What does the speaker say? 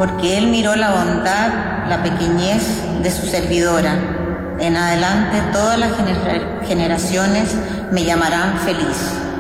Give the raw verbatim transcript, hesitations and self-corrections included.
porque Él miró la bondad, la pequeñez de su servidora. En adelante todas las gener- generaciones me llamarán feliz.